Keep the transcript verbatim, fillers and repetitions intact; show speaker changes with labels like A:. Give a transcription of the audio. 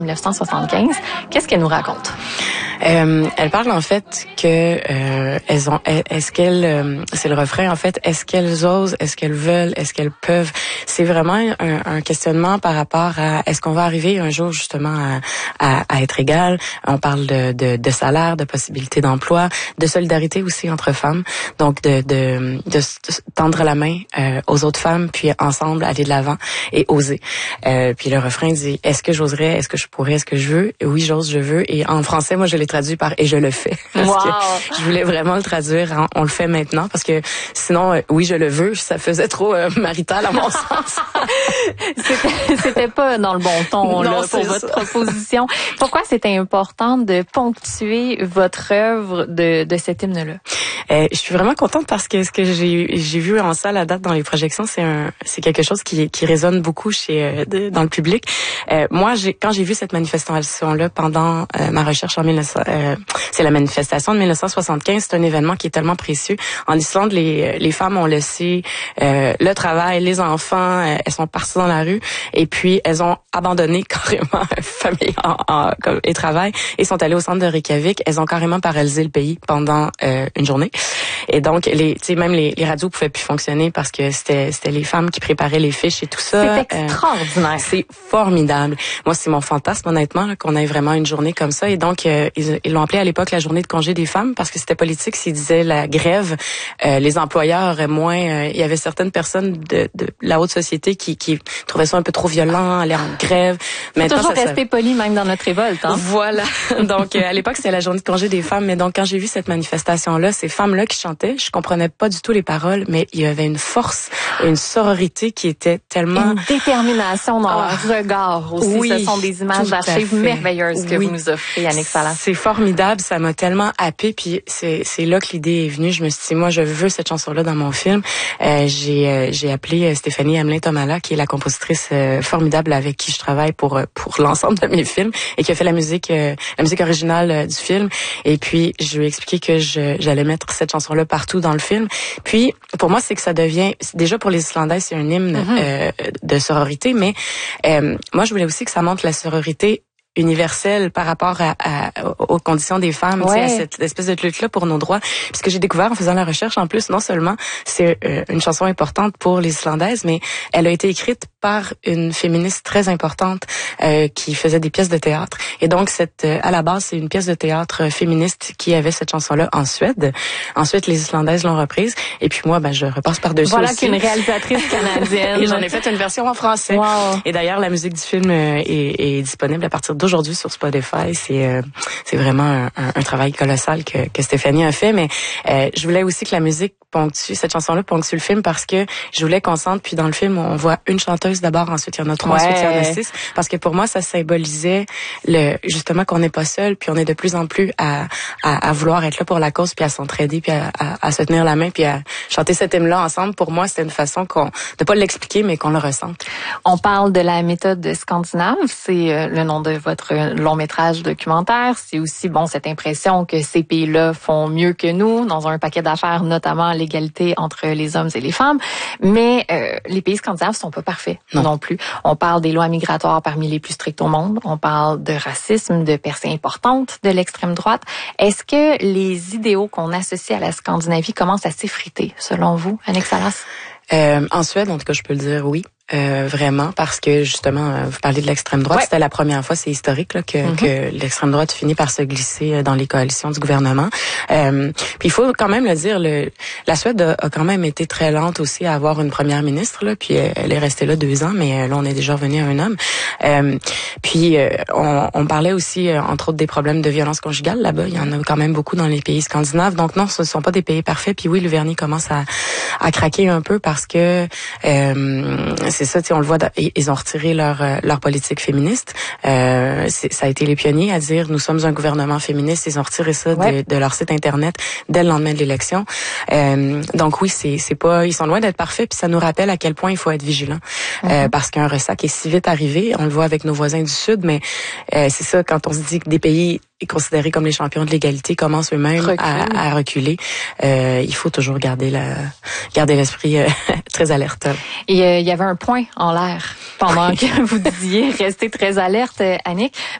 A: dix-neuf cent soixante-quinze. Qu'est-ce qu'elle nous raconte?
B: Euh, elle parle en fait que euh, elles ont, est-ce qu'elles, euh, c'est le refrain en fait, est-ce qu'elles osent, est-ce qu'elles veulent, est-ce qu'elles peuvent. C'est vraiment un, un questionnement par rapport à est-ce qu'on va arriver un jour justement à, à, à être égal. On parle de, de, de salaire, de possibilités d'emploi, de solidarité aussi entre femmes. Donc de, de, de, de tendre la main euh, aux autres femmes, puis ensemble aller de l'avant et oser. Euh, puis le refrain dit est-ce que j'oserais, est-ce que je pourrais, est-ce que je veux. Oui, j'ose, je veux. Et en français, moi je l'ai traduit par et je le fais. Parce
A: wow.
B: que je voulais vraiment le traduire en on le fait maintenant parce que sinon euh, oui je le veux ça faisait trop euh, marital à mon sens.
A: c'était, c'était pas dans le bon ton non, là pour votre ça. proposition. Pourquoi c'était important de ponctuer votre œuvre de, de cet hymne-là?
B: Euh, je suis vraiment contente parce que ce que j'ai j'ai vu en salle à date dans les projections, c'est un c'est quelque chose qui qui résonne beaucoup chez euh, de, dans le public. Euh, moi, j'ai quand j'ai vu cette manifestation-là pendant euh, ma recherche en mille neuf cents, euh, c'est la manifestation de mille neuf cent soixante-quinze. C'est un événement qui est tellement précieux. En Islande, les les femmes ont laissé euh, le travail, les enfants, euh, elles sont parties dans la rue et puis elles ont abandonné carrément famille en, en, et travail et sont allées au centre de Reykjavik. Elles ont carrément paralysé le pays pendant euh, une journée. Et donc, les, tu sais, même les, les radios pouvaient plus fonctionner parce que c'était, c'était les femmes qui préparaient les fiches et tout ça.
A: C'est extraordinaire.
B: Euh, c'est formidable. Moi, c'est mon fantasme, honnêtement, là, qu'on ait vraiment une journée comme ça. Et donc, euh, ils, ils l'ont appelé à l'époque la journée de congé des femmes parce que c'était politique. S'ils disaient la grève, euh, les employeurs auraient moins. Euh, il y avait certaines personnes de, de la haute société qui, qui trouvaient ça un peu trop violent, aller en grève.
A: Faut toujours ça, rester ça... poli même dans notre révolte. Hein?
B: Voilà. Donc, euh, à l'époque, c'était la journée de congé des femmes. Mais donc, quand j'ai vu cette manifestation-là, ces femmes-là qui chantaient, je comprenais pas du tout les paroles, mais il y avait une force, une sororité qui était tellement...
A: Une détermination dans oh. leur regard aussi.
B: Oui,
A: ce sont des images d'archives merveilleuses que oui. vous nous offrez, Annick Salas.
B: C'est formidable, ça m'a tellement happée, puis c'est, c'est là que l'idée est venue. Je me suis dit, moi, je veux cette chanson-là dans mon film. Euh, j'ai, euh, j'ai appelé Stéphanie Hamelin-Tomala, qui est la compositrice euh, formidable avec qui je travaille pour pour l'ensemble de mes films et qui a fait la musique euh, la musique originale euh, du film. Et puis, je lui ai expliqué que je, j'allais mettre cette chanson-là partout dans le film. Puis, pour moi, c'est que ça devient... Déjà, pour les Islandaises, c'est un hymne mm-hmm. euh, de sororité, mais euh, moi, je voulais aussi que ça montre la sororité universelle par rapport à, à, aux conditions des femmes, ouais. tu sais, à cette espèce de lutte-là pour nos droits. Puis ce que j'ai découvert en faisant la recherche, en plus, non seulement c'est euh, une chanson importante pour les Islandaises, mais elle a été écrite par une féministe très importante euh, qui faisait des pièces de théâtre. Et donc, cette, euh, à la base, c'est une pièce de théâtre féministe qui avait cette chanson-là en Suède. Ensuite, les Islandaises l'ont reprise. Et puis moi, ben, je repasse par-dessus
A: voilà
B: aussi.
A: Voilà qu'une réalisatrice canadienne.
B: Et j'en ai fait une version en français.
A: Wow.
B: Et d'ailleurs, la musique du film euh, est, est disponible à partir d'aujourd'hui sur Spotify. C'est euh, c'est vraiment un, un, un travail colossal que, que Stéphanie a fait. Mais euh, je voulais aussi que la musique ponctue, cette chanson-là ponctue le film parce que je voulais qu'on sente, puis dans le film, on voit une chanteuse d'abord, ensuite il y en a trois,
A: ouais.
B: ensuite il y en a six. Parce que pour moi, ça symbolisait le justement qu'on n'est pas seul, puis on est de plus en plus à, à, à vouloir être là pour la cause, puis à s'entraider, puis à, à, à se tenir la main, puis à chanter cet hymne-là ensemble. Pour moi, c'était une façon qu'on de pas l'expliquer, mais qu'on le ressente.
A: On parle de la méthode scandinave, c'est euh, le nom de votre long métrage documentaire. C'est aussi bon cette impression que ces pays-là font mieux que nous dans un paquet d'affaires, notamment l'égalité entre les hommes et les femmes. Mais euh, les pays scandinaves sont pas parfaits non. non plus. On parle des lois migratoires parmi les plus strictes au monde. On parle de racisme, de percées importantes de l'extrême droite. Est-ce que les idéaux qu'on associe à la Scandinavie commencent à s'effriter, selon vous, Annick Salas?
B: Euh, en Suède, en tout cas, je peux le dire, oui. Euh, vraiment, parce que justement, euh, vous parlez de l'extrême droite, ouais. C'était la première fois, c'est historique là, que, mm-hmm. que l'extrême droite finit par se glisser dans les coalitions du gouvernement. Euh, puis il faut quand même le dire, le, la Suède a, a quand même été très lente aussi à avoir une première ministre, là, puis elle, elle est restée là deux ans, mais là on est déjà revenu à un homme. Euh, puis euh, on, on parlait aussi, euh, entre autres, des problèmes de violence conjugale là-bas. Il y en a quand même beaucoup dans les pays scandinaves. Donc non, ce ne sont pas des pays parfaits. Puis oui, le vernis commence à, à craquer un peu parce que euh, c'est ça, on le voit, ils ont retiré leur leur politique féministe. Euh, ça a été les pionniers à dire nous sommes un gouvernement féministe. Ils ont retiré ça ouais. de, de leur site internet dès le lendemain de l'élection. Euh, donc oui, c'est c'est pas, ils sont loin d'être parfaits. Puis ça nous rappelle à quel point il faut être vigilant mm-hmm. euh, parce qu'un ressac est si vite arrivé. On le voit avec nos voisins du Sud, mais euh, c'est ça quand on se dit que des pays considérés comme les champions de l'égalité commencent eux-mêmes à, à reculer, euh, il faut toujours garder la garder l'esprit euh, très alerte.
A: Et euh, il y avait un point en l'air pendant que vous disiez rester très alerte, Annick.